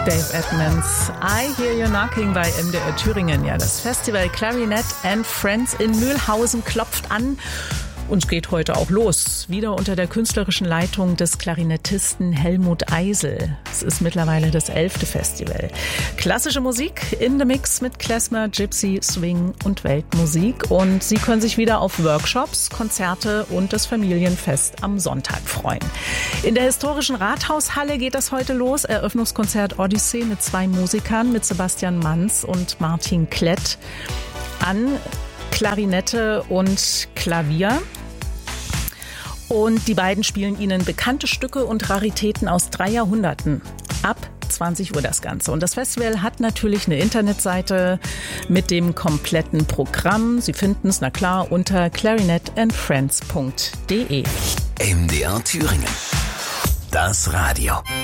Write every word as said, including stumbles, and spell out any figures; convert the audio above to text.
Dave Edmonds. I Hear You Knocking bei M D R Thüringen. Ja, das Festival Clarinet and Friends in Mühlhausen klopft an. Und geht heute auch los, wieder unter der künstlerischen Leitung des Klarinettisten Helmut Eisel. Es ist mittlerweile das elfte Festival. Klassische Musik in the Mix mit Klezmer, Gypsy, Swing und Weltmusik. Und Sie können sich wieder auf Workshops, Konzerte und das Familienfest am Sonntag freuen. In der historischen Rathaushalle geht das heute los. Eröffnungskonzert Odyssee mit zwei Musikern, mit Sebastian Manz und Martin Klett an Klarinette und Klavier. Und die beiden spielen Ihnen bekannte Stücke und Raritäten aus drei Jahrhunderten. Ab zwanzig Uhr das Ganze. Und das Festival hat natürlich eine Internetseite mit dem kompletten Programm. Sie finden es, na klar, unter clarinet and friends punkt de. M D R Thüringen. Das Radio.